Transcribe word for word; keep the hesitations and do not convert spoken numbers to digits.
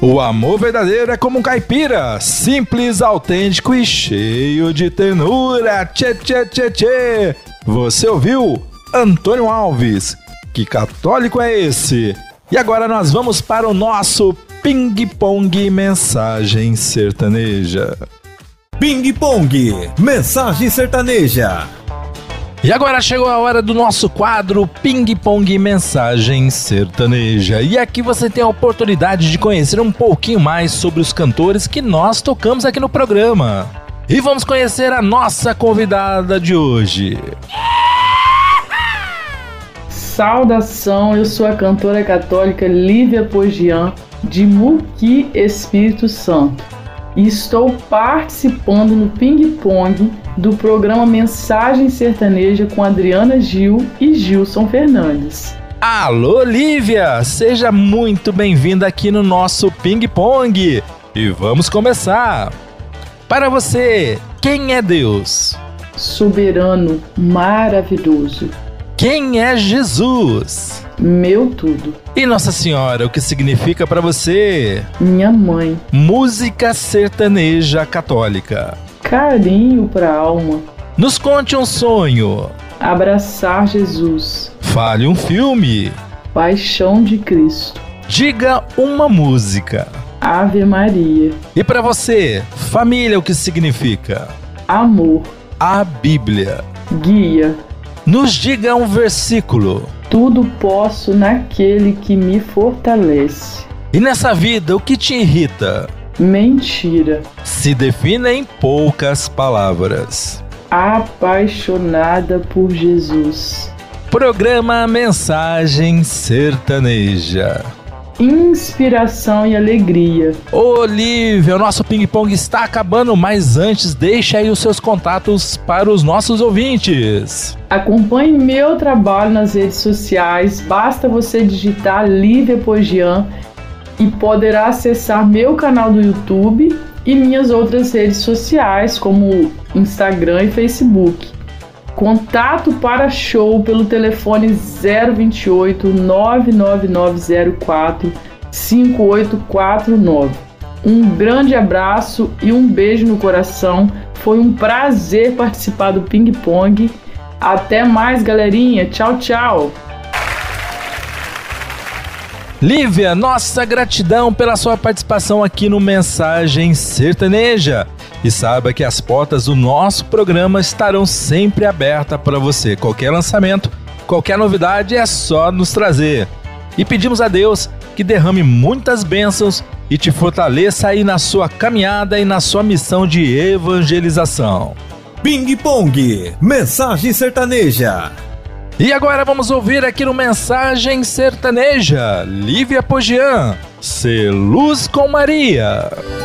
O amor verdadeiro é como um caipira, simples, autêntico e cheio de ternura. Tchê, tchê, tchê, tchê. Você ouviu? Antônio Alves. Que católico é esse? E agora nós vamos para o nosso Ping Pong Mensagem Sertaneja. Ping Pong Mensagem Sertaneja. E agora chegou a hora do nosso quadro Ping Pong Mensagem Sertaneja. E aqui você tem a oportunidade de conhecer um pouquinho mais sobre os cantores que nós tocamos aqui no programa. E vamos conhecer a nossa convidada de hoje. Saudação, eu sou a cantora católica Lívia Pogian, de Muqui, Espírito Santo. E estou participando no Ping Pong do programa Mensagem Sertaneja com Adriana Gil e Gilson Fernandes. Alô, Lívia! Seja muito bem-vinda aqui no nosso Ping Pong. E vamos começar! Para você, quem é Deus? Soberano, maravilhoso. Quem é Jesus? Meu tudo. E Nossa Senhora, o que significa para você? Minha mãe. Música sertaneja católica. Carinho pra alma. Nos conte um sonho. Abraçar Jesus. Fale um filme. Paixão de Cristo. Diga uma música. Ave Maria. E para você, família, o que significa? Amor. A Bíblia. Guia. Nos diga um versículo. Tudo posso naquele que me fortalece. E nessa vida, o que te irrita? Mentira. Se defina em poucas palavras. Apaixonada por Jesus. Programa Mensagem Sertaneja. Inspiração e alegria. Olívia, o nosso ping-pong está acabando, mas antes deixa aí os seus contatos para os nossos ouvintes. Acompanhe meu trabalho nas redes sociais, basta você digitar Lívia Pogian e poderá acessar meu canal do YouTube e minhas outras redes sociais como Instagram e Facebook. Contato para show pelo telefone zero vinte e oito, nove nove nove zero quatro, cinco oito quatro nove. Um grande abraço e um beijo no coração. Foi um prazer participar do Ping Pong. Até mais, galerinha. Tchau, tchau. Lívia, nossa gratidão pela sua participação aqui no Mensagem Sertaneja. E saiba que as portas do nosso programa estarão sempre abertas para você. Qualquer lançamento, qualquer novidade é só nos trazer. E pedimos a Deus que derrame muitas bênçãos e te fortaleça aí na sua caminhada e na sua missão de evangelização. Ping Pong Mensagem Sertaneja. E agora vamos ouvir aqui no Mensagem Sertaneja, Lívia Pogian, Ser Luz com Maria.